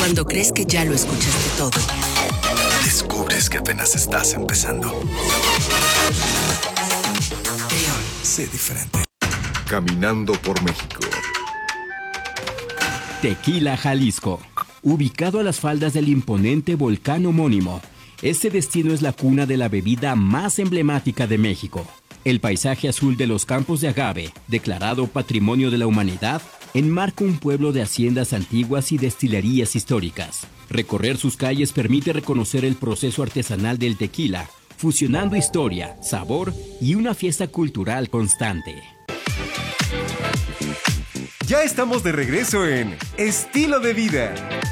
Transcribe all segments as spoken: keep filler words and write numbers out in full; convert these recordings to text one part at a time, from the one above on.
Cuando crees que ya lo escuchaste todo, descubres que apenas estás empezando. Sé diferente. Caminando por México. Tequila, Jalisco. Ubicado a las faldas del imponente volcán homónimo, este destino es la cuna de la bebida más emblemática de México. El paisaje azul de los campos de agave, declarado Patrimonio de la Humanidad, enmarca un pueblo de haciendas antiguas y destilerías históricas. Recorrer sus calles permite reconocer el proceso artesanal del tequila, fusionando historia, sabor y una fiesta cultural constante. Ya estamos de regreso en Estilo de Vida.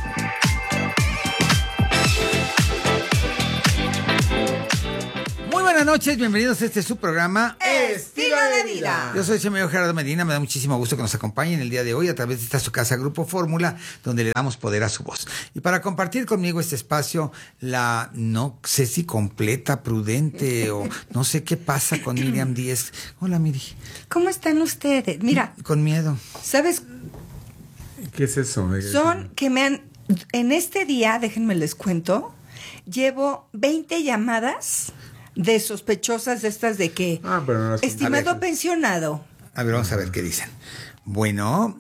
Buenas noches, bienvenidos a este su programa Estilo de Vida. Yo soy el señor Gerardo Medina, me da muchísimo gusto que nos acompañen el día de hoy a través de esta su casa Grupo Fórmula, donde le damos poder a su voz. Y para compartir conmigo este espacio, la no sé si completa, prudente o no sé qué pasa con Miriam Díez. Hola, Miri. ¿Cómo están ustedes? Mira, con miedo. ¿sabes? ¿Qué es eso? Son que me han, en este día, déjenme les cuento, llevo veinte llamadas de sospechosas de estas de que, ah, pero no las estimado pensionado. A ver, vamos a ver qué dicen. Bueno,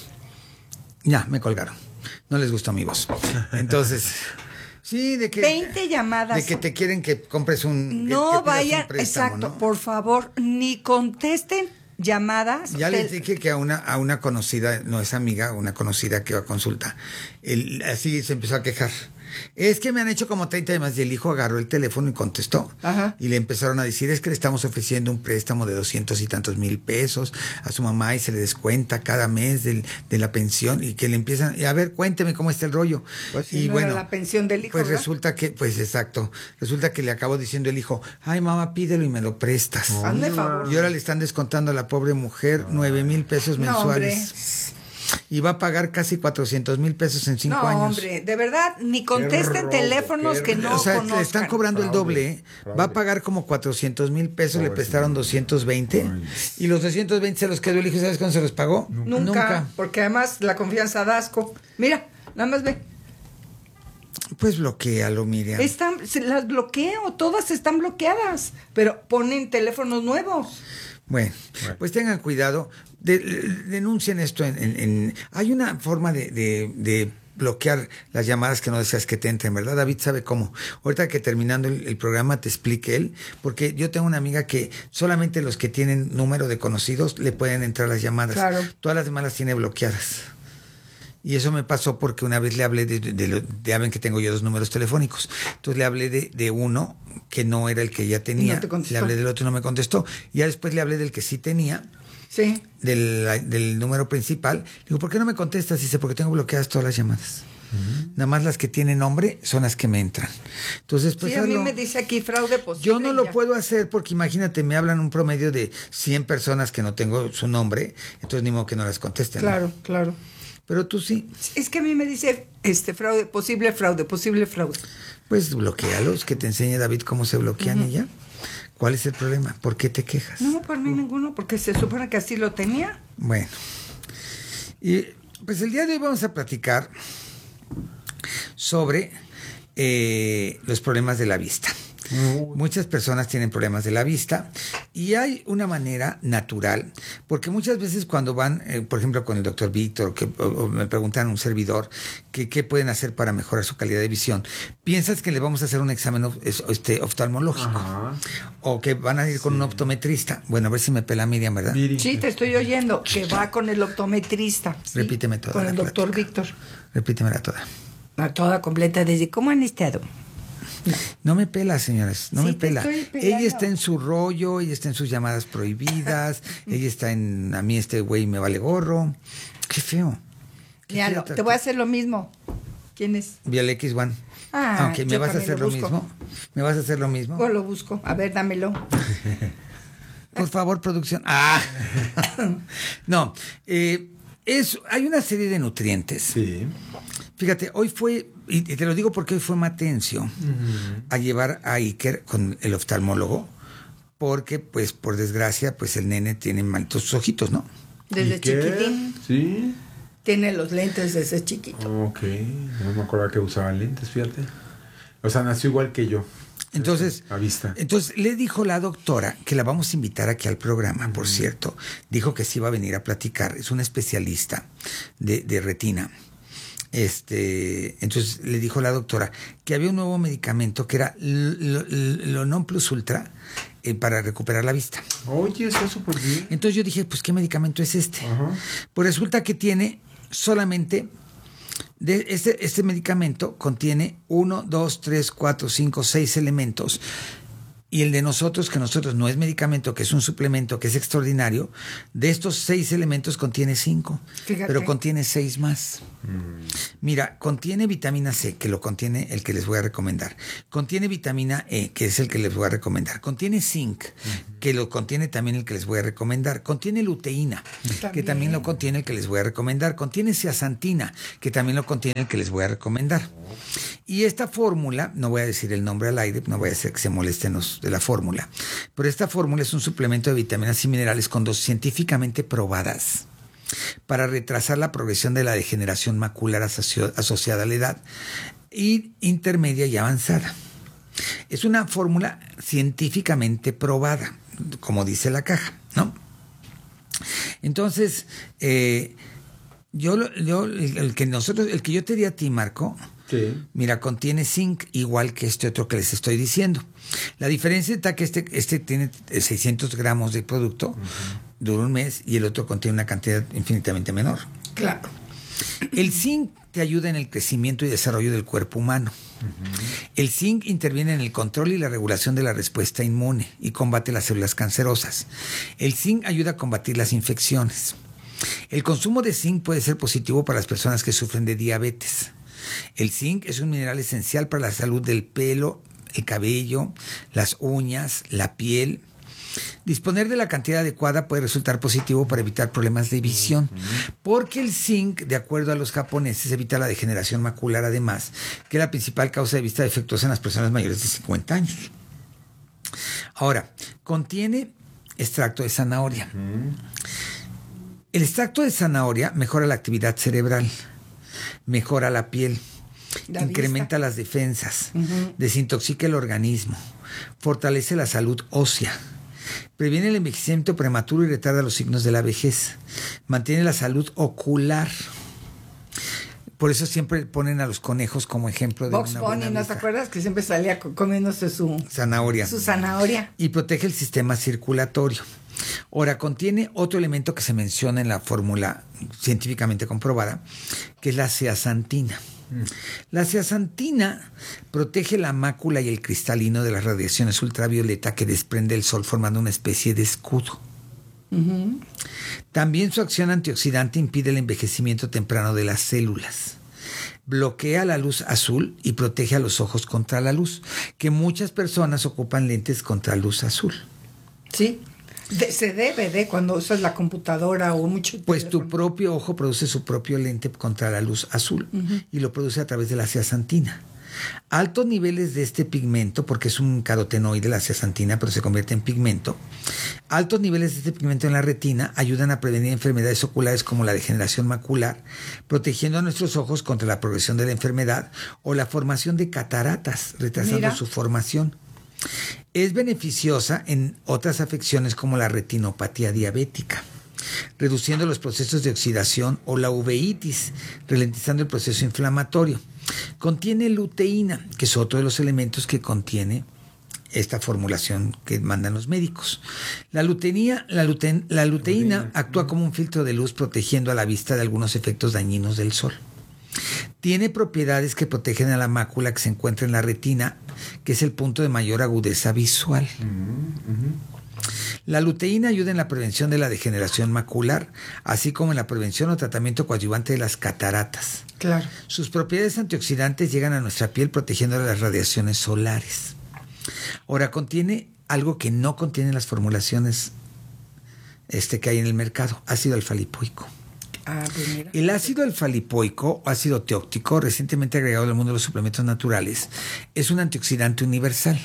ya, me colgaron. No les gustó mi voz. Entonces, sí, de que... veinte llamadas. De que te quieren que compres un... No que, que vayan, un préstamo, exacto, ¿no? por favor, ni contesten llamadas. Ya Te- les dije que a una, a una conocida, no es amiga, una conocida que va a consulta, el, así se empezó a quejar. Es que me han hecho como treinta llamadas y el hijo agarró el teléfono y contestó. Ajá. Y le empezaron a decir, es que le estamos ofreciendo un préstamo de doscientos y tantos mil pesos a su mamá y se le descuenta cada mes del, de la pensión y que le empiezan, y a ver, cuénteme cómo está el rollo. Pues sí, y no bueno, era la pensión del hijo, pues ¿verdad? resulta que, pues exacto, resulta que le acabó diciendo el hijo, ay mamá, pídelo y me lo prestas. Hazme favor. Y ahora le están descontando a la pobre mujer nueve mil pesos No, mensuales. hombre. Y va a pagar casi cuatrocientos mil pesos en cinco No, años. hombre, de verdad, ni contesten robo, teléfonos qué que no O sea, conozcan. le están cobrando el doble, ¿eh? Va a pagar como cuatrocientos mil pesos, le prestaron doscientos veinte. Y los doscientos veinte se los quedó el hijo, ¿sabes cuándo se los pagó? Nunca, porque además la confianza da asco. Mira, nada más ve. Pues bloquéalo, Miriam. Están, se las bloqueo, todas están bloqueadas, pero ponen teléfonos nuevos. Bueno, pues tengan cuidado, de- denuncien esto en, en- en- hay una forma de, de- de bloquear las llamadas que no deseas que te entren, ¿verdad? David sabe cómo. Ahorita que terminando el, el programa te explique él, porque yo tengo una amiga que solamente los que tienen número de conocidos le pueden entrar las llamadas. Claro. Todas las demás las tiene bloqueadas. Y eso me pasó porque una vez le hablé de, de, de, lo- ya ven que tengo yo dos números telefónicos. Entonces le hablé de, de uno que no era el que ya tenía. No te contestó. Le hablé del otro y no me contestó. Y ya después le hablé del que sí tenía, Sí. del, del número principal. Digo, ¿por qué no me contestas? Dice, porque tengo bloqueadas todas las llamadas. Nada más las que tienen nombre son las que me entran. Entonces, pues Sí, a mí hazlo. me dice aquí fraude posible. Yo no lo ya. puedo hacer porque imagínate, me hablan un promedio de cien personas que no tengo su nombre, entonces ni modo que no las contesten. ¿no? Claro, claro. Pero tú sí, Es que a mí me dice este fraude, posible fraude, posible fraude. pues bloquealos, que te enseñe David cómo se bloquean y ya. ¿Cuál es el problema? ¿Por qué te quejas? No, por mí ninguno, porque se supone que así lo tenía. Bueno, y pues el día de hoy vamos a platicar sobre eh, los problemas de la vista. Muchas personas tienen problemas de la vista y hay una manera natural, porque muchas veces cuando van, eh, por ejemplo, con el doctor Víctor, que, o, o me preguntan a un servidor que qué pueden hacer para mejorar su calidad de visión, piensas que le vamos a hacer un examen of- es- este, oftalmológico. Ajá. O que van a ir con un optometrista. Bueno, a ver si me pela Miriam, ¿verdad? Miri. Sí, te estoy oyendo, que va con el optometrista. ¿sí? Repíteme toda Con la el doctor plática. Víctor. Repítemela toda. La toda completa, desde cómo han estado. No me pela, señores, no Sí, me te pela. estoy pelando. Ella está en su rollo, ella está en sus llamadas prohibidas, ella está en, a mí este güey me vale gorro. Qué feo. Qué Ya, feo no, trato. te voy a hacer lo mismo. ¿Quién es? Vía X uno. Ah, Aunque me yo vas a también hacer lo lo, busco. mismo. ¿Me vas a hacer lo mismo? O lo busco. A ver, dámelo. Por favor, producción. Ah. No, eh, es, hay una serie de nutrientes. Sí. Fíjate, hoy fue, y te lo digo porque hoy fue Matencio a llevar a Iker con el oftalmólogo, porque, pues, por desgracia, pues el nene tiene mal sus ojitos, ¿no? Desde ¿Y qué? chiquitín. Sí. Tiene los lentes desde chiquito. Ok, no me acuerdo que usaba lentes, fíjate. O sea, nació igual que yo. Entonces, a vista. Entonces le dijo la doctora, que la vamos a invitar aquí al programa, por cierto, dijo que sí iba a venir a platicar, es una especialista de, de retina. Este, entonces le dijo la doctora que había un nuevo medicamento que era lo non plus ultra eh, para recuperar la vista. Oye, está súper bien. Entonces yo dije, pues ¿qué medicamento es este? Ajá. Pues resulta que tiene solamente, de este, este medicamento contiene uno, dos, tres, cuatro, cinco, seis elementos. Y el de nosotros, que nosotros no es medicamento, que es un suplemento, que es extraordinario, de estos seis elementos contiene cinco, Fíjate. pero contiene seis más. Mm. Mira, contiene vitamina C, que lo contiene el que les voy a recomendar. Contiene vitamina E, que es el que les voy a recomendar. Contiene zinc, mm-hmm. que lo contiene también el que les voy a recomendar. Contiene luteína, ¿También? que también lo contiene el que les voy a recomendar. Contiene zeaxantina, que también lo contiene el que les voy a recomendar. Y esta fórmula, no voy a decir el nombre al aire, no voy a hacer que se molesten los de la fórmula, pero esta fórmula es un suplemento de vitaminas y minerales con dosis científicamente probadas para retrasar la progresión de la degeneración macular asocio- asociada a la edad y intermedia y avanzada. Es una fórmula científicamente probada, como dice la caja, ¿no? Entonces, eh, yo, yo el, el que nosotros, el que yo te di a ti, Marco, sí. Mira, contiene zinc igual que este otro que les estoy diciendo. La diferencia está que este, este tiene seiscientos gramos de producto, uh-huh. dura un mes, y el otro contiene una cantidad infinitamente menor. Claro. El zinc te ayuda en el crecimiento y desarrollo del cuerpo humano. Uh-huh. El zinc interviene en el control y la regulación de la respuesta inmune y combate las células cancerosas. El zinc ayuda a combatir las infecciones. El consumo de zinc puede ser positivo para las personas que sufren de diabetes. El zinc es un mineral esencial para la salud del pelo, el cabello, las uñas, la piel. Disponer de la cantidad adecuada puede resultar positivo para evitar problemas de visión, porque el zinc, de acuerdo a los japoneses, evita la degeneración macular, además, que es la principal causa de vista defectuosa en las personas mayores de cincuenta años. Ahora, contiene extracto de zanahoria. El extracto de zanahoria mejora la actividad cerebral, mejora la piel, la incrementa vista. Las defensas, uh-huh. desintoxica el organismo, fortalece la salud ósea, previene el envejecimiento prematuro y retarda los signos de la vejez, mantiene la salud ocular. Por eso siempre ponen a los conejos como ejemplo de Box una Bunny, buena ¿no vista. te acuerdas que siempre salía comiéndose su zanahoria? Su zanahoria. Y protege el sistema circulatorio. Ahora, contiene otro elemento que se menciona en la fórmula científicamente comprobada, que es la zeaxantina. Mm. La zeaxantina protege la mácula y el cristalino de las radiaciones ultravioleta que desprende el sol, formando una especie de escudo. Uh-huh. También su acción antioxidante impide el envejecimiento temprano de las células. Bloquea la luz azul y protege a los ojos contra la luz, que muchas personas ocupan lentes contra luz azul. Sí. De, se debe de cuando usas la computadora o mucho pues teléfono. Tu propio ojo produce su propio lente contra la luz azul, uh-huh. y lo produce a través de la zeaxantina. Altos niveles de este pigmento, porque es un carotenoide la zeaxantina, pero se convierte en pigmento. Altos niveles de este pigmento en la retina ayudan a prevenir enfermedades oculares como la degeneración macular, protegiendo a nuestros ojos contra la progresión de la enfermedad o la formación de cataratas, retrasando Mira. su formación. Es beneficiosa en otras afecciones como la retinopatía diabética, reduciendo los procesos de oxidación, o la uveitis, ralentizando el proceso inflamatorio. Contiene luteína, que es otro de los elementos que contiene esta formulación que mandan los médicos. La, luteína, la, lute, la luteína actúa como un filtro de luz, protegiendo a la vista de algunos efectos dañinos del sol. Tiene propiedades que protegen a la mácula que se encuentra en la retina, que es el punto de mayor agudeza visual. Uh-huh, uh-huh. La luteína ayuda en la prevención de la degeneración macular, así como en la prevención o tratamiento coadyuvante de las cataratas. Claro. Sus propiedades antioxidantes llegan a nuestra piel protegiendo de las radiaciones solares. Ahora, contiene algo que no contienen las formulaciones este, que hay en el mercado, ácido alfa-lipoico. Ah, pues mira. El ácido alfa-lipoico o ácido teóctico, recientemente agregado al mundo de los suplementos naturales, es un antioxidante universal,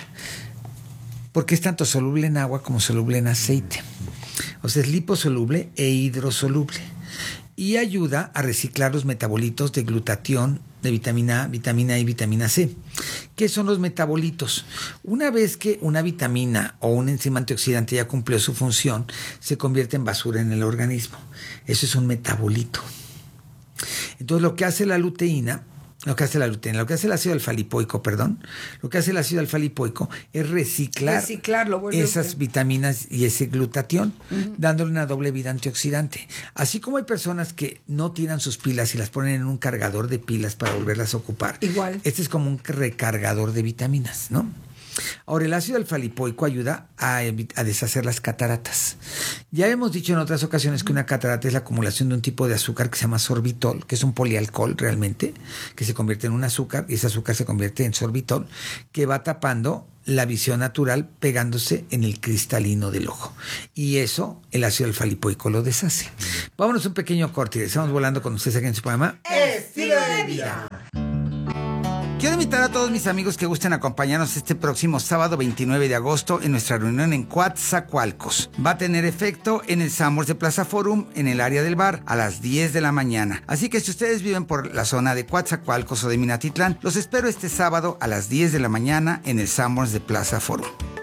porque es tanto soluble en agua como soluble en aceite. O sea, es liposoluble e hidrosoluble. y ayuda a reciclar los metabolitos de glutatión, de vitamina A, vitamina E y vitamina C. ¿Qué son los metabolitos? Una vez que una vitamina o un enzima antioxidante ya cumplió su función, se convierte en basura en el organismo. Eso es un metabolito. Entonces, lo que hace la luteína, lo que hace la luteína, lo que hace el ácido alfa-lipoico, perdón, lo que hace el ácido alfa-lipoico es reciclar Reciclarlo, esas vitaminas y ese glutatión, uh-huh. dándole una doble vida antioxidante. Así como hay personas que no tiran sus pilas y las ponen en un cargador de pilas para volverlas a ocupar. Igual. Este es como un recargador de vitaminas, ¿no? Ahora, el ácido alfa-lipoico ayuda a, a deshacer las cataratas. Ya hemos dicho en otras ocasiones que una catarata es la acumulación de un tipo de azúcar que se llama sorbitol, que es un polialcohol realmente, que se convierte en un azúcar, y ese azúcar se convierte en sorbitol, que va tapando la visión natural pegándose en el cristalino del ojo. Y eso, el ácido alfa-lipoico lo deshace. Vámonos un pequeño corte y estamos volando con ustedes aquí en su programa Estilo de Vida. Quiero invitar a todos mis amigos que gusten acompañarnos este próximo sábado veintinueve de agosto en nuestra reunión en Coatzacoalcos. Va a tener efecto en el Sanborns de Plaza Forum, en el área del bar, a las diez de la mañana. Así que si ustedes viven por la zona de Coatzacoalcos o de Minatitlán, los espero este sábado a las diez de la mañana en el Sanborns de Plaza Forum.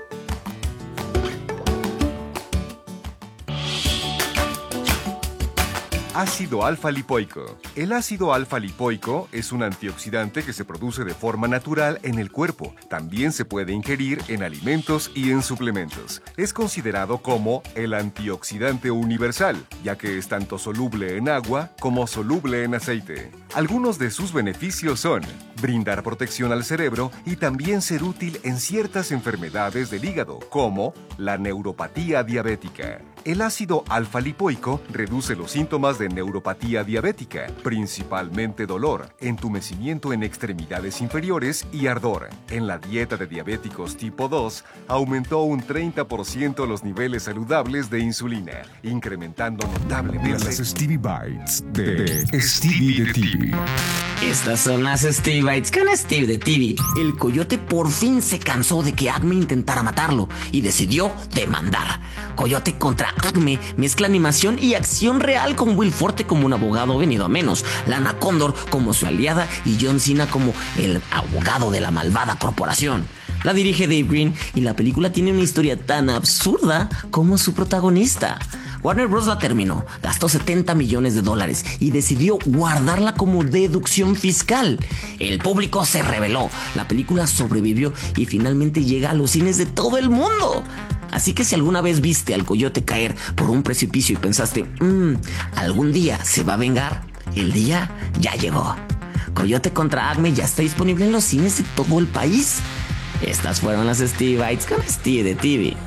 Ácido alfa-lipoico. El ácido alfa-lipoico es un antioxidante que se produce de forma natural en el cuerpo. También se puede ingerir en alimentos y en suplementos. Es considerado como el antioxidante universal, ya que es tanto soluble en agua como soluble en aceite. Algunos de sus beneficios son brindar protección al cerebro y también ser útil en ciertas enfermedades del hígado, como la neuropatía diabética. El ácido alfa-lipoico reduce los síntomas de neuropatía diabética, principalmente dolor, entumecimiento en extremidades inferiores y ardor. En la dieta de diabéticos tipo dos, aumentó un treinta por ciento los niveles saludables de insulina, incrementando notablemente las Stevie Bites de Stevie de T V. Estas son las Stevie Bites con Steve de T V. El coyote por fin se cansó de que Acme intentara matarlo y decidió demandar. Coyote contra Acme mezcla animación y acción real con Will Forte como un abogado venido a menos, Lana Condor como su aliada y John Cena como el abogado de la malvada corporación. La dirige Dave Green y la película tiene una historia tan absurda como su protagonista. Warner Bros. La terminó, gastó setenta millones de dólares y decidió guardarla como deducción fiscal. El público se rebeló, la película sobrevivió y finalmente llega a los cines de todo el mundo. Así que si alguna vez viste al coyote caer por un precipicio y pensaste, mmm, algún día se va a vengar, el día ya llegó. Coyote contra Acme ya está disponible en los cines de todo el país. Estas fueron las Stevie Bites con Steve de T V.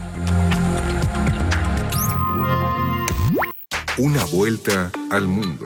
Una vuelta al mundo.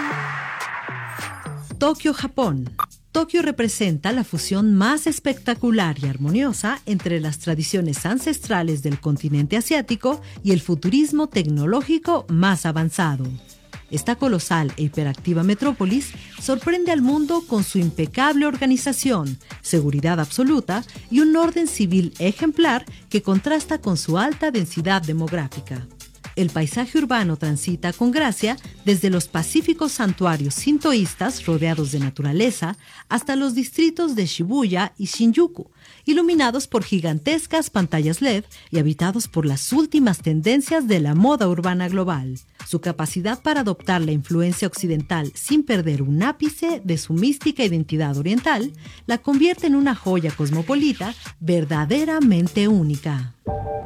Tokio, Japón. Tokio representa la fusión más espectacular y armoniosa entre las tradiciones ancestrales del continente asiático y el futurismo tecnológico más avanzado. Esta colosal e hiperactiva metrópolis sorprende al mundo con su impecable organización, seguridad absoluta y un orden civil ejemplar que contrasta con su alta densidad demográfica. El paisaje urbano transita con gracia desde los pacíficos santuarios sintoístas rodeados de naturaleza hasta los distritos de Shibuya y Shinjuku, iluminados por gigantescas pantallas L E D y habitados por las últimas tendencias de la moda urbana global. Su capacidad para adoptar la influencia occidental sin perder un ápice de su mística identidad oriental la convierte en una joya cosmopolita verdaderamente única.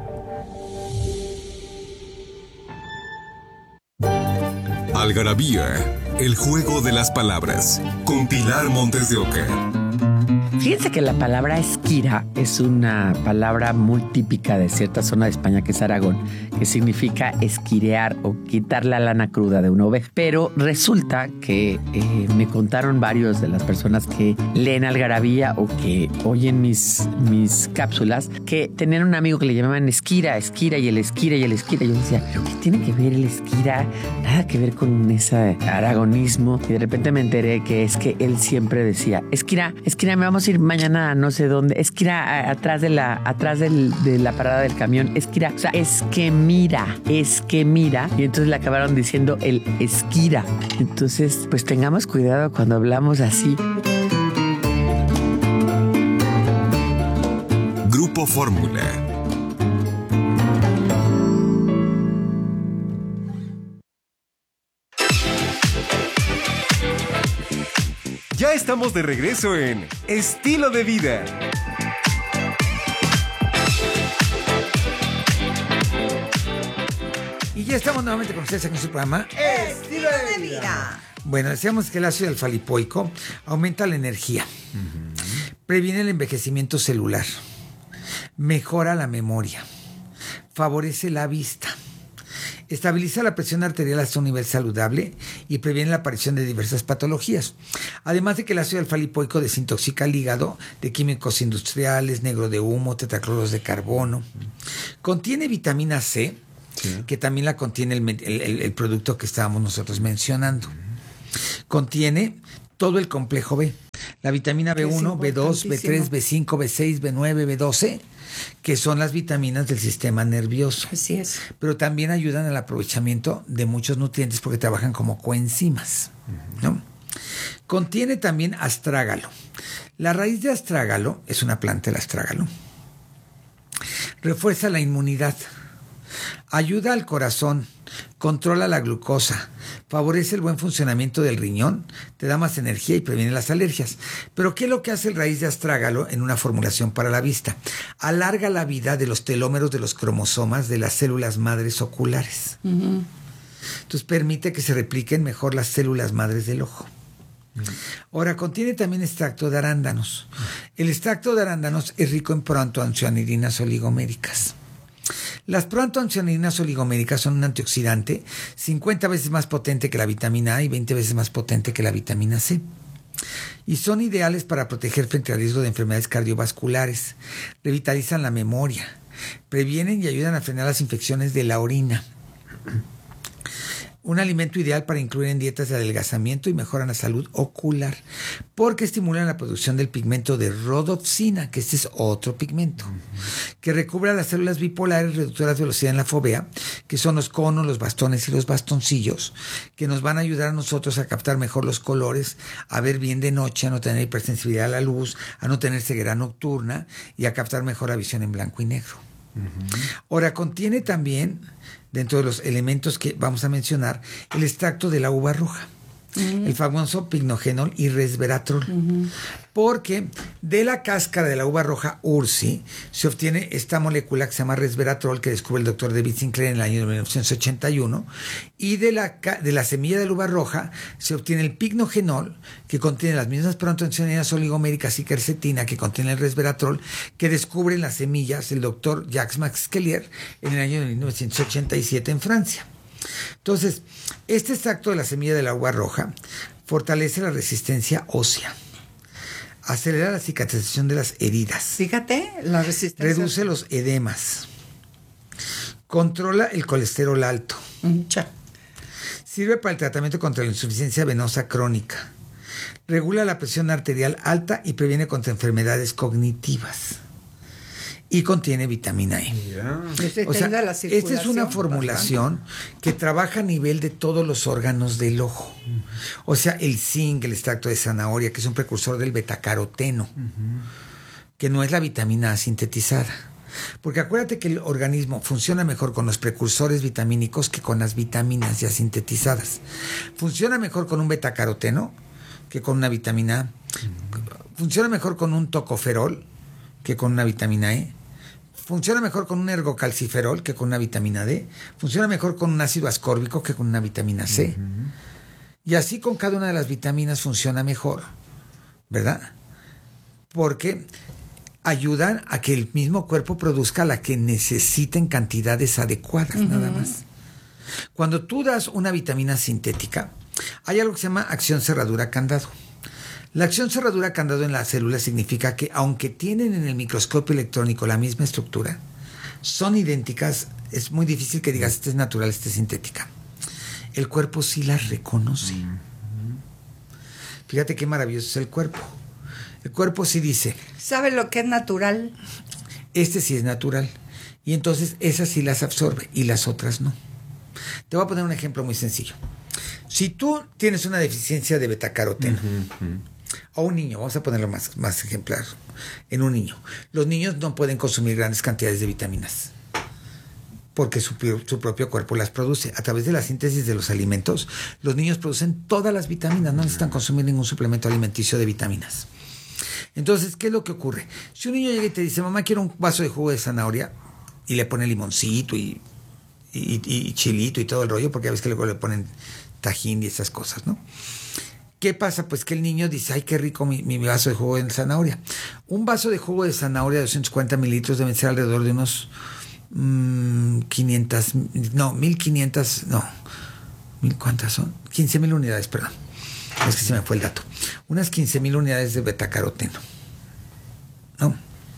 Algarabía, el juego de las palabras, con Pilar Montes de Oca. Fíjense que la palabra esquira es una palabra muy típica de cierta zona de España, que es Aragón, que significa esquirear o quitar la lana cruda de una oveja. Pero resulta que eh, me contaron varios de las personas que leen Algarabía o que oyen mis, mis cápsulas, que tenían un amigo que le llamaban esquira, esquira y el esquira y el esquira. Y yo decía, ¿pero qué tiene que ver el esquira? Nada que ver con ese aragonismo. Y de repente me enteré que es que él siempre decía, esquira, esquira, me vamos a ir mañana a no sé dónde. es que irá atrás de la, atrás del, de la parada del camión, es que irá, o sea, es que mira, es que mira, y entonces le acabaron diciendo el esquira. Entonces, pues tengamos cuidado cuando hablamos así. Grupo Fórmula. Ya estamos de regreso en Estilo de Vida. Y ya estamos nuevamente con ustedes aquí en su programa Estilo de Vida. Bueno, decíamos que el ácido alfa-lipoico aumenta la energía, uh-huh. previene el envejecimiento celular, mejora la memoria, favorece la vista, estabiliza la presión arterial hasta un nivel saludable y previene la aparición de diversas patologías. Además de que el ácido alfa-lipoico desintoxica el hígado de químicos industriales, negro de humo, tetracloros de carbono. Contiene vitamina C, sí. que también la contiene el, el, el producto que estábamos nosotros mencionando. Contiene todo el complejo B, la vitamina B uno, B dos, B tres, B cinco, B seis, B nueve, B doce, que son las vitaminas del sistema nervioso. Así es. Pero también ayudan al aprovechamiento de muchos nutrientes porque trabajan como coenzimas, ¿no? Contiene también astrágalo. La raíz de astrágalo es una planta, el astrágalo. Refuerza la inmunidad, ayuda al corazón, controla la glucosa, favorece el buen funcionamiento del riñón, te da más energía y previene las alergias. Pero ¿qué es lo que hace el raíz de astrágalo en una formulación para la vista? Alarga la vida de los telómeros de los cromosomas de las células madres oculares. Uh-huh. Entonces permite que se repliquen mejor las células madres del ojo. Uh-huh. Ahora, contiene también extracto de arándanos. Uh-huh. El extracto de arándanos es rico en proantocianidinas oligoméricas. Las proantocianidinas oligoméricas son un antioxidante cincuenta veces más potente que la vitamina A y veinte veces más potente que la vitamina C. Y son ideales para proteger frente al riesgo de enfermedades cardiovasculares, revitalizan la memoria, previenen y ayudan a frenar las infecciones de la orina. Un alimento ideal para incluir en dietas de adelgazamiento y mejoran la salud ocular, porque estimulan la producción del pigmento de rodopsina, que este es otro pigmento, uh-huh. que recubre a las células bipolares reductoras de velocidad en la fovea, que son los conos, los bastones y los bastoncillos, que nos van a ayudar a nosotros a captar mejor los colores, a ver bien de noche, a no tener hipersensibilidad a la luz, a no tener ceguera nocturna y a captar mejor la visión en blanco y negro. Uh-huh. Ahora, contiene también, dentro de los elementos que vamos a mencionar, el extracto de la uva roja, uh-huh. el famoso pignogénol y resveratrol, uh-huh. porque de la cáscara de la uva roja Ursi se obtiene esta molécula que se llama resveratrol, que descubre el doctor David Sinclair en el año mil novecientos ochenta y uno, y de la, de la semilla de la uva roja se obtiene el pignogénol, que contiene las mismas proantocianidinas oligoméricas y quercetina que contiene el resveratrol, que descubre en las semillas el doctor Jacques Max Scellier en el año de mil novecientos ochenta y siete en Francia. Entonces, este extracto de la semilla de la uva roja fortalece la resistencia ósea, acelera la cicatrización de las heridas. Fíjate, la resistencia. Reduce los edemas. Controla el colesterol alto. Mucha. Sirve para el tratamiento contra la insuficiencia venosa crónica. Regula la presión arterial alta y previene contra enfermedades cognitivas. Y contiene vitamina E. Yeah. O sea, esta es una formulación bastante. Que trabaja a nivel de todos los órganos del ojo. Uh-huh. O sea, el zinc, el extracto de zanahoria, que es un precursor del betacaroteno, uh-huh. que no es la vitamina A sintetizada. Porque acuérdate que el organismo funciona mejor con los precursores vitamínicos que con las vitaminas ya sintetizadas. Funciona mejor con un betacaroteno que con una vitamina A. Uh-huh. Funciona mejor con un tocoferol que con una vitamina E. Funciona mejor con un ergocalciferol que con una vitamina D. Funciona mejor con un ácido ascórbico que con una vitamina C. Uh-huh. Y así con cada una de las vitaminas funciona mejor, ¿verdad? Porque ayudan a que el mismo cuerpo produzca la que necesita en cantidades adecuadas, uh-huh. nada más. Cuando tú das una vitamina sintética, hay algo que se llama acción cerradura candado. La acción cerradura candado en la célula significa que aunque tienen en el microscopio electrónico la misma estructura, son idénticas, es muy difícil que digas esta es natural, esta es sintética. El cuerpo sí las reconoce. Uh-huh. Fíjate qué maravilloso es el cuerpo. El cuerpo sí dice, ¿sabe lo que es natural? este sí es natural. Y entonces esas sí las absorbe y las otras no. Te voy a poner un ejemplo muy sencillo. Si tú tienes una deficiencia de betacaroteno, uh-huh, uh-huh. a un niño, vamos a ponerlo más, más ejemplar, en un niño, los niños no pueden consumir grandes cantidades de vitaminas porque su, su propio cuerpo las produce. A través de la síntesis de los alimentos, los niños producen todas las vitaminas, no necesitan consumir ningún suplemento alimenticio de vitaminas. Entonces, ¿qué es lo que ocurre? Si un niño llega y te dice, mamá, quiero un vaso de jugo de zanahoria, y le pone limoncito y, y, y chilito y todo el rollo, porque a veces que luego le ponen tajín y esas cosas, ¿no? ¿Qué pasa? Pues que el niño dice, ay, qué rico mi, mi vaso de jugo de zanahoria. Un vaso de jugo de zanahoria de doscientos cuarenta mililitros deben ser alrededor de unos mmm, quinientas, no, mil quinientas, no, mil, ¿cuántas son? quince mil unidades, perdón. Es que se me fue el dato. Unas quince mil unidades de betacaroteno, ¿no?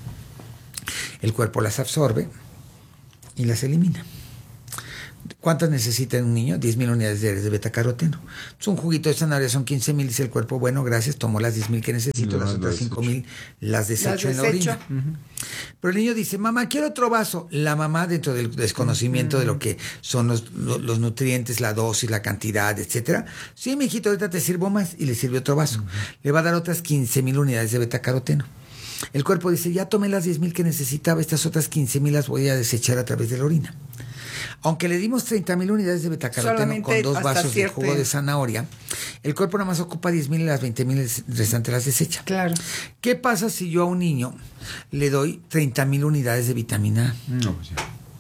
El cuerpo las absorbe y las elimina. ¿Cuántas necesita un niño? diez mil unidades diarias de betacaroteno. Pues un juguito de zanahoria son quince mil, dice el cuerpo, bueno, gracias, tomo las diez mil que necesito, las otras cinco mil las desecho en la orina. Uh-huh. Pero el niño dice, mamá, quiero otro vaso. La mamá, dentro del desconocimiento uh-huh. de lo que son los, los, los nutrientes, la dosis, la cantidad, etcétera. Sí, mijito, ahorita te sirvo más, y le sirve otro vaso. Uh-huh. Le va a dar otras quince mil unidades de betacaroteno. El cuerpo dice, ya tomé las diez mil que necesitaba, estas otras quince mil las voy a desechar a través de la orina. Aunque le dimos treinta mil unidades de betacaroteno solamente con dos vasos de jugo de zanahoria, el cuerpo nada más ocupa diez mil y las veinte mil restantes las desecha. Claro. ¿Qué pasa si yo a un niño le doy treinta mil unidades de vitamina A? No, pues ya.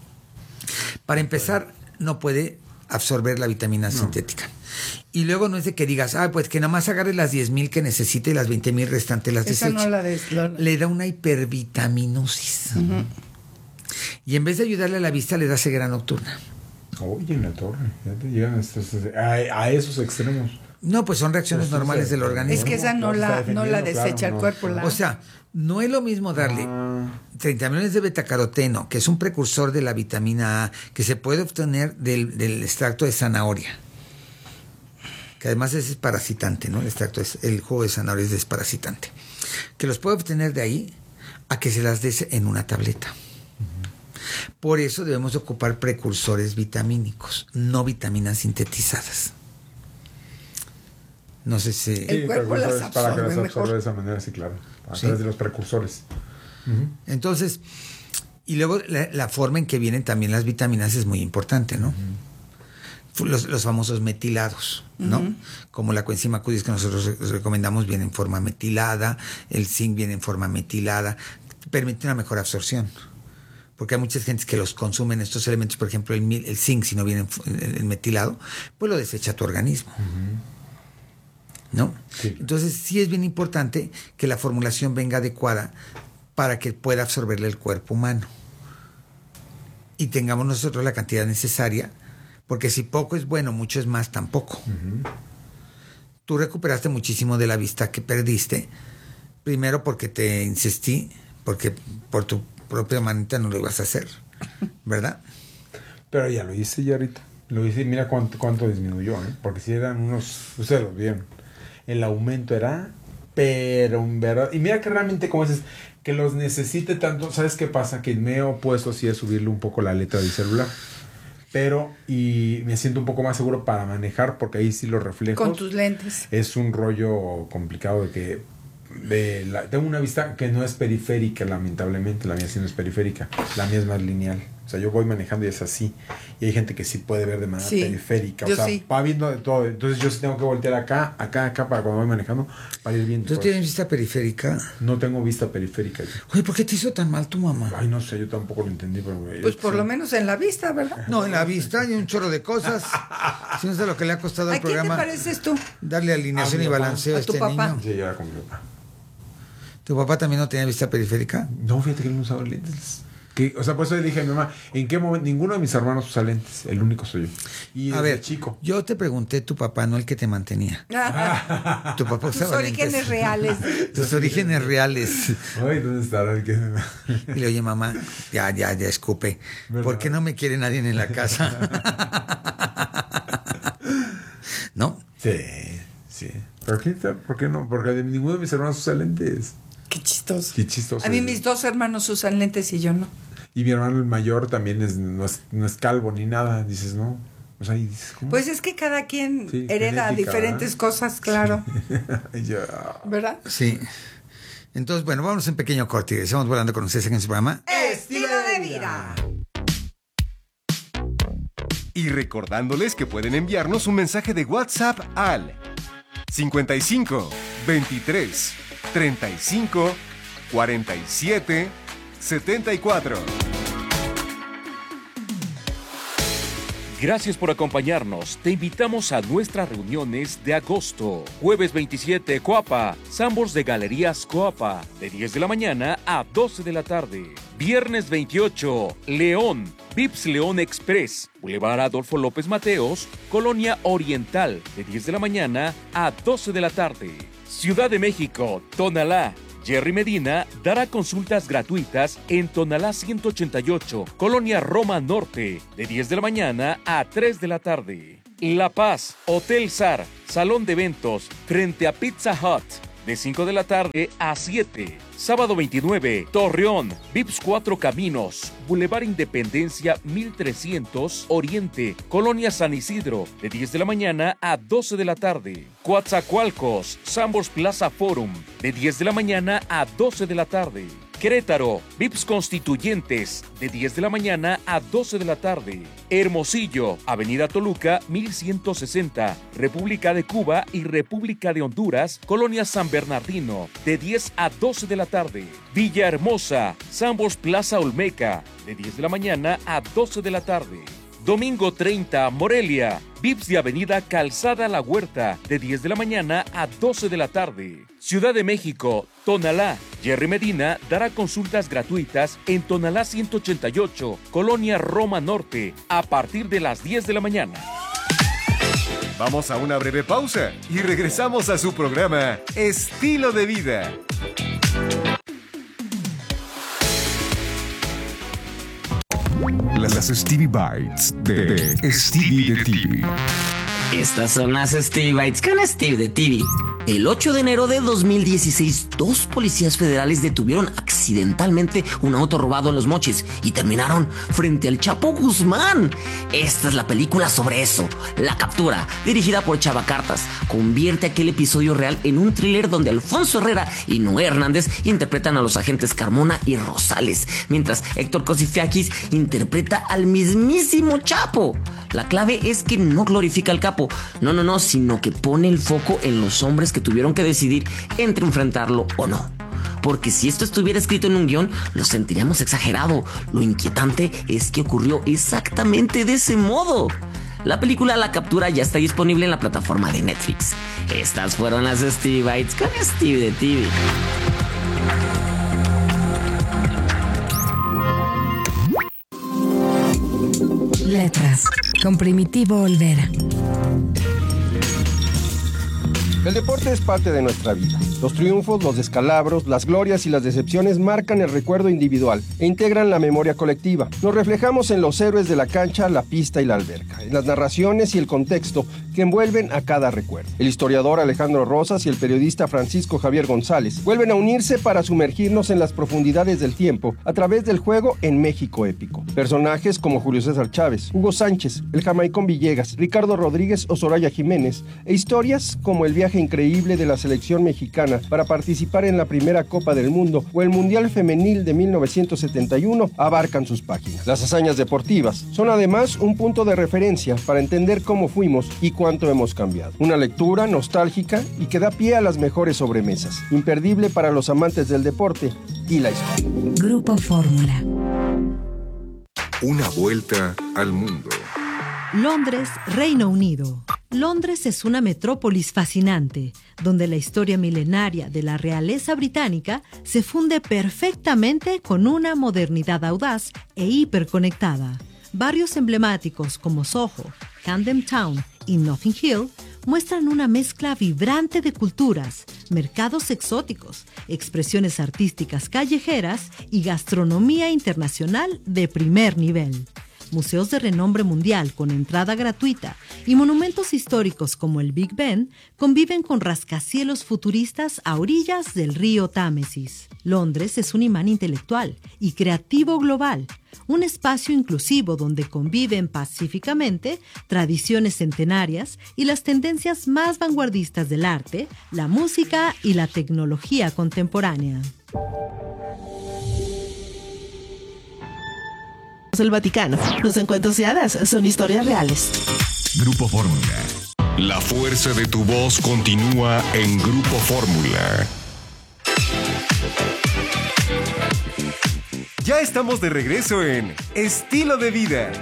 Para empezar, no puede absorber la vitamina no. sintética. Y luego no es de que digas, ah, pues que nada más agarre las diez mil que necesite y las veinte mil restantes las Esa desecha. No la des, lo... Le da una hipervitaminosis. Uh-huh. Y en vez de ayudarle a la vista, le da ceguera nocturna. Oye, en la torre, ya te llegan a, estos, a, a esos extremos. No, pues son reacciones pues normales del organismo. Es que esa no, no la, no la desecha claro, el no. cuerpo. La... O sea, no es lo mismo darle ah. treinta millones de betacaroteno, que es un precursor de la vitamina A, que se puede obtener del, del extracto de zanahoria, que además es desparasitante, ¿no? El extracto, es, el jugo de zanahoria es desparasitante. Que los puede obtener de ahí a que se las des en una tableta. Por eso debemos ocupar precursores vitamínicos, no vitaminas sintetizadas. No sé si... Sí, el cuerpo las absorbe para que las absorbe mejor. de esa manera, sí, claro. A ¿Sí? través de los precursores. Uh-huh. Entonces, y luego la, la forma en que vienen también las vitaminas es muy importante, ¿no? Uh-huh. Los, los famosos metilados, ¿no? Uh-huh. Como la coenzima Q diez que nosotros recomendamos viene en forma metilada, el zinc viene en forma metilada, permite una mejor absorción. Porque hay muchas gentes que los consumen estos elementos, por ejemplo, el, el zinc, si no viene en, en metilado, pues lo desecha tu organismo. Uh-huh. ¿No? Sí. Entonces, sí es bien importante que la formulación venga adecuada para que pueda absorberle el cuerpo humano. Y tengamos nosotros la cantidad necesaria, porque si poco es bueno, mucho es más tampoco. Uh-huh. Tú recuperaste muchísimo de la vista que perdiste, primero porque te insistí, porque por tu propia manita no lo ibas a hacer, ¿verdad? Pero ya lo hice ya ahorita. Lo hice y mira cuánto, cuánto disminuyó, ¿eh? Porque si eran unos... Ustedes lo vieron. El aumento era... Pero en verdad... Y mira que realmente, como dices, que los necesite tanto... ¿Sabes qué pasa? Que me he opuesto así a subirle un poco la letra del celular. Pero... Y me siento un poco más seguro para manejar, porque ahí sí los reflejos... Con tus lentes. Es un rollo complicado de que... De la, tengo una vista que no es periférica, lamentablemente. La mía sí no es periférica, la mía es más lineal. O sea, yo voy manejando y es así. Y hay gente que sí puede ver de manera sí, periférica. O sea, sí. va viendo de todo. Entonces yo sí tengo que voltear acá, acá, acá para cuando voy manejando, para ir viendo. ¿Tú tienes vista periférica? No tengo vista periférica. Oye, ¿por qué te hizo tan mal tu mamá? Ay, no sé, yo tampoco lo entendí. Pero pues por sí. lo menos en la vista, ¿verdad? No, en la vista hay un chorro de cosas. Si no sé lo que le ha costado al programa. ¿A quién te pareces tú? Darle alineación y balanceo a, a tu este papá. niño. Sí, ya era con mi papá. ¿Tu papá también no tenía vista periférica? No, fíjate que él no usaba lentes. Que, o sea, por eso le dije a mi mamá, ¿en qué momento? Ninguno de mis hermanos usa lentes, el único soy yo. Y a ver, chico. Yo te pregunté tu papá, no el que te mantenía. tu papá usaba Tus orígenes lentes. reales. Tus orígenes reales. Ay, ¿dónde estará el que? Y le oye, mamá, ya, ya, ya escupe. ¿Verdad? ¿Por qué no me quiere nadie en la casa? ¿No? Sí. Sí. ¿Pero qué, por qué no? Porque de ninguno de mis hermanos usa lentes. Qué chistoso. Qué chistoso. A mí mis dos hermanos usan lentes y yo no. Y mi hermano el mayor también es, no, es, no es calvo ni nada. Dices, no. O sea, y dices, ¿cómo? Pues es que cada quien Sí, hereda genética, diferentes ¿verdad? cosas, claro. Ya. ¿Verdad? Sí. Entonces, bueno, vamos a un pequeño corte y regresamos volando con ustedes en este programa. Estilo de vida. Y recordándoles que pueden enviarnos un mensaje de WhatsApp al cincuenta y cinco, veintitrés, treinta y cinco, cuarenta y siete, setenta y cuatro. Gracias por acompañarnos. Te invitamos a nuestras reuniones de agosto. Jueves veintisiete, Coapa, Sambors de Galerías Coapa, de diez de la mañana a doce de la tarde. Viernes veintiocho, León, Vips León Express, Boulevard Adolfo López Mateos, Colonia Oriental, de diez de la mañana a doce de la tarde. Ciudad de México, Tonalá, Jerry Medina dará consultas gratuitas en Tonalá ciento ochenta y ocho, Colonia Roma Norte, de diez de la mañana a tres de la tarde. La Paz, Hotel Sar, Salón de Eventos, frente a Pizza Hut, de cinco de la tarde a siete. Sábado veintinueve, Torreón, Vips Cuatro Caminos, Boulevard Independencia mil trescientos, Oriente, Colonia San Isidro, de diez de la mañana a doce de la tarde. Coatzacoalcos, Sambors Plaza Forum, de diez de la mañana a doce de la tarde. Querétaro, Vips Constituyentes, de diez de la mañana a doce de la tarde. Hermosillo, Avenida Toluca, mil ciento sesenta, República de Cuba y República de Honduras, Colonia San Bernardino, de diez a doce de la tarde. Villahermosa, Sambors Plaza Olmeca, de diez de la mañana a doce de la tarde. Domingo treinta, Morelia, Vips de Avenida Calzada La Huerta, de diez de la mañana a doce de la tarde. Ciudad de México, Tonalá, Jerry Medina dará consultas gratuitas en Tonalá ciento ochenta y ocho, Colonia Roma Norte, a partir de las diez de la mañana. Vamos a una breve pausa y regresamos a su programa Estilo de Vida. Las Stevie Bites de, de Stevie de T V. Estas son las Stevie Bites con Steve de T V. El ocho de enero de dos mil dieciséis, dos policías federales detuvieron accidentalmente un auto robado en Los Mochis y terminaron frente al Chapo Guzmán. Esta es la película sobre eso. La captura, dirigida por Chava Cartas, convierte aquel episodio real en un thriller donde Alfonso Herrera y Noé Hernández interpretan a los agentes Carmona y Rosales, mientras Héctor Cosifiakis interpreta al mismísimo Chapo. La clave es que no glorifica al capo, no, no, no, sino que pone el foco en los hombres que tuvieron que decidir entre enfrentarlo o no. Porque si esto estuviera escrito en un guión, lo sentiríamos exagerado. Lo inquietante es que ocurrió exactamente de ese modo. La película La Captura ya está disponible en la plataforma de Netflix. Estas fueron las Stevie Bites con Steve de T V. Letras, con Primitivo Olvera. El deporte es parte de nuestra vida. Los triunfos, los descalabros, las glorias y las decepciones marcan el recuerdo individual e integran la memoria colectiva. Nos reflejamos en los héroes de la cancha, la pista y la alberca, en las narraciones y el contexto que envuelven a cada recuerdo. El historiador Alejandro Rosas y el periodista Francisco Javier González vuelven a unirse para sumergirnos en las profundidades del tiempo a través del juego en México épico. Personajes como Julio César Chávez, Hugo Sánchez, el Jamaicón Villegas, Ricardo Rodríguez o Soraya Jiménez, e historias como el viaje increíble de la selección mexicana para participar en la primera Copa del Mundo o el Mundial Femenil de mil novecientos setenta y uno abarcan sus páginas. Las hazañas deportivas son además un punto de referencia para entender cómo fuimos y cuánto hemos cambiado. Una lectura nostálgica y que da pie a las mejores sobremesas, imperdible para los amantes del deporte y la historia. Grupo Fórmula. Una vuelta al mundo. Londres, Reino Unido. Londres es una metrópolis fascinante, donde la historia milenaria de la realeza británica se funde perfectamente con una modernidad audaz e hiperconectada. Barrios emblemáticos como Soho, Camden Town y Notting Hill muestran una mezcla vibrante de culturas, mercados exóticos, expresiones artísticas callejeras y gastronomía internacional de primer nivel. museos de renombre mundial con entrada gratuita y monumentos históricos como el Big Ben conviven con rascacielos futuristas a orillas del río Támesis. Londres es un imán intelectual y creativo global, un espacio inclusivo donde conviven pacíficamente tradiciones centenarias y las tendencias más vanguardistas del arte, la música y la tecnología contemporánea. El Vaticano. Los encuentros de hadas son historias reales. Grupo Fórmula. La fuerza de tu voz continúa en Grupo Fórmula. Ya estamos de regreso en Estilo de Vida.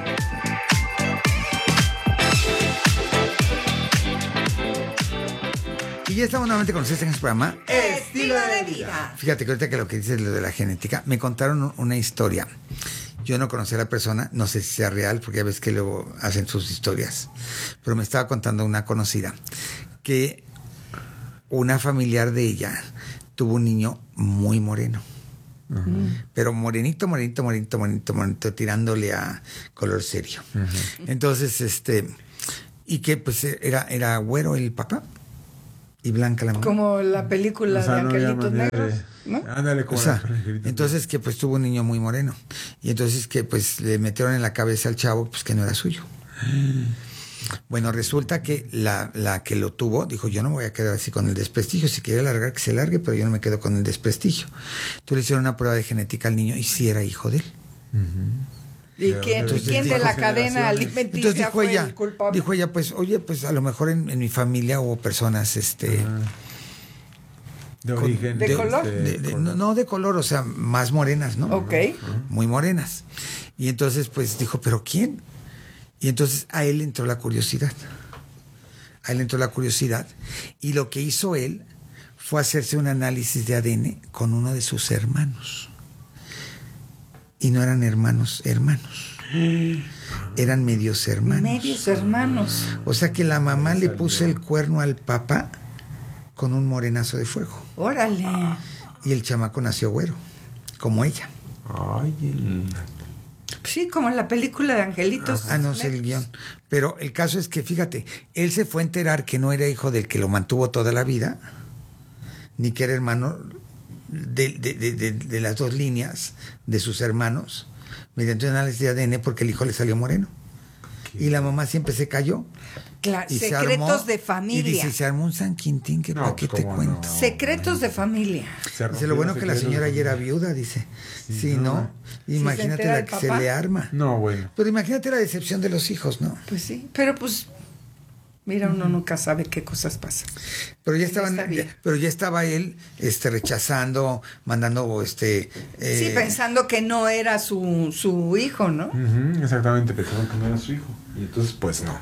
Y ya estamos nuevamente con ustedes en este programa Estilo de Vida. Fíjate que ahorita que lo que dices lo de la genética, me contaron una historia. Yo no conocía a la persona, no sé si sea real, porque ya ves que luego hacen sus historias. Pero me estaba contando una conocida que una familiar de ella tuvo un niño muy moreno. Uh-huh. Pero morenito, morenito, morenito, morenito, morenito, tirándole a color serio. Uh-huh. Entonces, este, y que pues era, era güero el papá y blanca la mamá. Como la película, o sea, de Angelitos Negros, ¿no? Ándale, como o sea, entonces que pues tuvo un niño muy moreno. Y entonces que pues le metieron en la cabeza al chavo pues que no era suyo. Bueno, resulta que la, la que lo tuvo dijo, yo no me voy a quedar así con el desprestigio, si quiere largar que se largue, pero yo no me quedo con el desprestigio. Entonces le hicieron una prueba de genética al niño y sí era hijo de él. Uh-huh. ¿Y quién, entonces, ¿y quién de la cadena alimenticia dijo fue ella, el culpable? Dijo ella, pues, oye, pues a lo mejor en, en mi familia hubo personas, este... Uh-huh. De origen. ¿De, de color? De, de, de, no, no de color, o sea, más morenas, ¿no? Ok. Muy morenas. Y entonces, pues, dijo, ¿pero quién? Y entonces a él entró la curiosidad. A él entró la curiosidad. Y lo que hizo él fue hacerse un análisis de A D N con uno de sus hermanos. Y no eran hermanos, hermanos. Eran medios hermanos. Medios hermanos. O sea que la mamá le puso el cuerno al papá con un morenazo de fuego. Órale. Y el chamaco nació güero, como ella. Ay, el... Sí, como en la película de Angelitos. Ah, no sé el guión. Pero el caso es que, fíjate, él se fue a enterar que no era hijo del que lo mantuvo toda la vida, ni que era hermano de, de, de, de, de las dos líneas de sus hermanos, mediante un análisis de A D N, porque el hijo le salió moreno. ¿Qué? Y la mamá siempre se cayó. Claro, y secretos se armó, de familia. Y dice, se armó un San Quintín, que no, para qué te no? cuento. Secretos de familia. Dice, lo bueno que la señora ayer era viuda, dice. Sí, sí ¿no? ¿no? Imagínate si la que se le arma. No, bueno. Pero imagínate la decepción de los hijos, ¿no? Pues sí, pero pues, mira, uno uh-huh. nunca sabe qué cosas pasan. Pero ya estaban, ya, pero ya estaba él este rechazando, mandando este eh, sí, pensando que no era su, su hijo, ¿no? Uh-huh, exactamente, pensando que no era su hijo. Y entonces, pues no.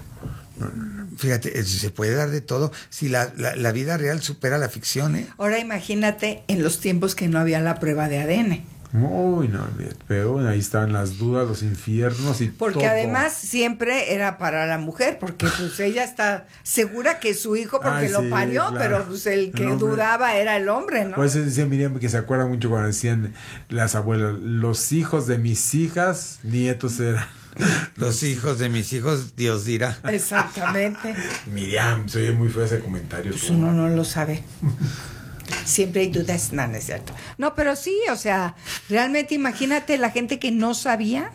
Fíjate, se puede dar de todo si la, la, la vida real supera la ficción, ¿eh? Ahora imagínate en los tiempos que no había la prueba de A D N. Uy, no, pero ahí están las dudas, los infiernos y porque todo. Además siempre era para la mujer, porque pues ella está segura que es su hijo porque Ay, lo sí, parió, claro. Pero pues el que el dudaba era el hombre, ¿no? Pues decía Miriam que se acuerda mucho cuando decían las abuelas, los hijos de mis hijas, nietos eran. Los hijos de mis hijos, Dios dirá. Exactamente. Miriam, se oye muy feo ese comentario. Pues uno no lo sabe. Siempre hay dudas, no, no es cierto. No, pero sí, o sea, realmente imagínate la gente que no sabía.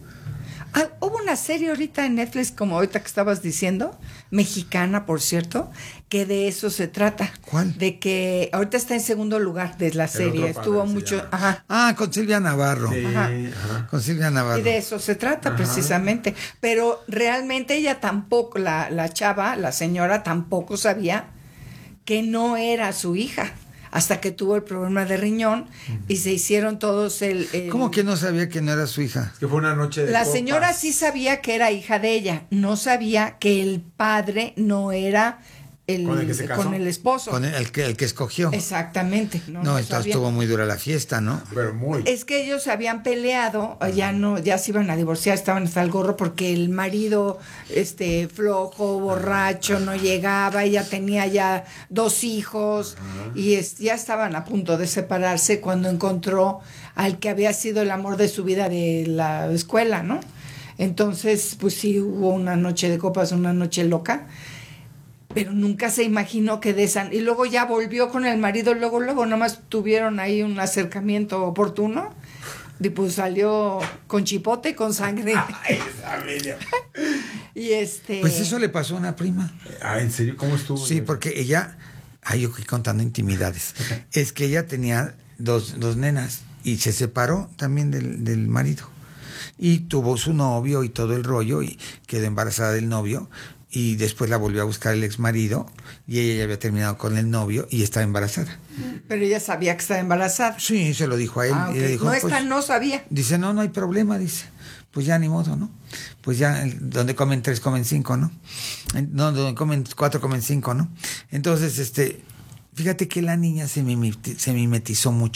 Ah, hubo una serie ahorita en Netflix, como ahorita que estabas diciendo, mexicana, por cierto, que de eso se trata. ¿Cuál? De que ahorita está en segundo lugar de la serie. Estuvo mucho. Ajá. Ah, con Silvia Navarro. Sí, ajá. Ajá. Con Silvia Navarro. Y de eso se trata, ajá, precisamente. Pero realmente ella tampoco, la, la chava, la señora, tampoco sabía que no era su hija. Hasta que tuvo el problema de riñón uh-huh. y se hicieron todos el, el... ¿Cómo que no sabía que no era su hija? Es que fue una noche de La copas. señora sí sabía que era hija de ella, no sabía que el padre no era el, ¿Con el que se casó? Con el esposo. Con el, el, que, el que escogió. Exactamente. No, no, no entonces estuvo muy dura la fiesta, ¿no? Pero muy. Es que ellos se habían peleado, ya no, ya se iban a divorciar, estaban hasta el gorro porque el marido, este, flojo, borracho, no llegaba, ella tenía ya dos hijos uh-huh. y es, ya estaban a punto de separarse cuando encontró al que había sido el amor de su vida de la escuela, ¿no? Entonces, pues sí, hubo una noche de copas, una noche loca, pero nunca se imaginó que de esa... Y luego ya volvió con el marido, luego, luego nomás tuvieron ahí un acercamiento oportuno, y pues salió con chipote, con sangre. Ay, esa Y este... Pues eso le pasó a una prima. Ah, ¿en serio? ¿Cómo estuvo? Sí, porque ella... Ay, yo estoy contando intimidades. Es que ella tenía dos, dos nenas y se separó también del, del marido. Y tuvo su novio y todo el rollo y quedó embarazada del novio. Y después la volvió a buscar el ex marido y ella ya había terminado con el novio y estaba embarazada. Pero ella sabía que estaba embarazada. Sí, se lo dijo a él. Ah, y okay. le dijo, no, pues, esta no sabía. Dice, no, no hay problema, dice. Pues ya ni modo, ¿no? Pues ya, donde comen tres, comen cinco, ¿no? No, donde comen cuatro, comen cinco, ¿no? Entonces, este, fíjate que la niña se, mimeti- se mimetizó mucho